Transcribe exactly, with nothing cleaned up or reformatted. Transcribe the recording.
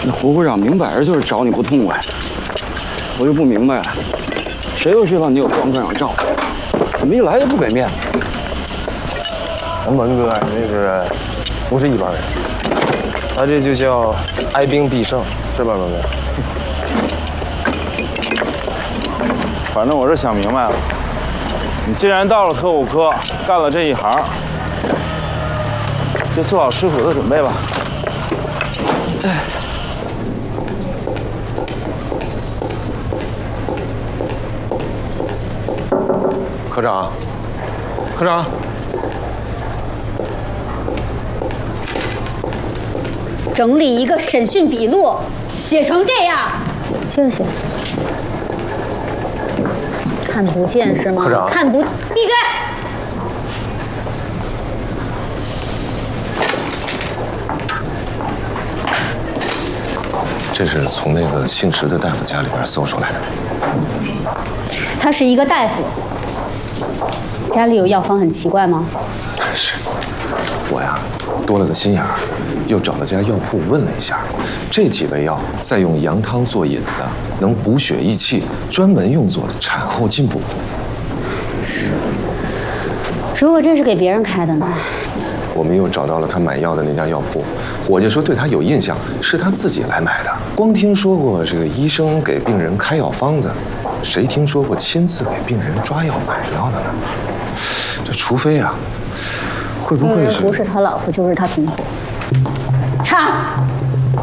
那胡部长明摆着就是找你不痛快，我就不明白，谁都知道你有光哥让照顾，怎么一来就不给面子？ 咱文哥这是不是一般人？他这就叫哀兵必胜，是吧，文哥？ 反正我是想明白了，你既然到了特务科，干了这一行，就做好吃苦的准备吧。哎。 科长，科长， 整理一个审讯笔录，写成这样，接着写。看不见是吗？ 科长， 看不，闭嘴！ 这是从那个姓石的大夫家里边搜出来的。 他是一个大夫。 家里有药方很奇怪吗？ 是，我呀多了个心眼儿，又找了家药铺问了一下，这几味药再用羊汤做引子，能补血益气，专门用作产后进补。 是。如果这是给别人开的呢？ 我们又找到了他买药的那家药铺，伙计说对他有印象，是他自己来买的。光听说过这个医生给病人开药方子，谁听说过亲自给病人抓药买药的呢？ 这除非啊，会不会是？ 不是他老婆，就是他同伙。查。